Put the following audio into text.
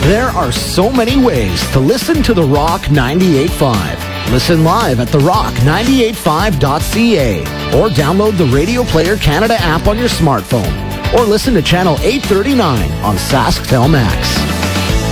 There are so many ways to listen to The Rock 98.5. Listen live at therock985.ca or download the Radio Player Canada app on your smartphone or listen to Channel 839 on Sasktel Max.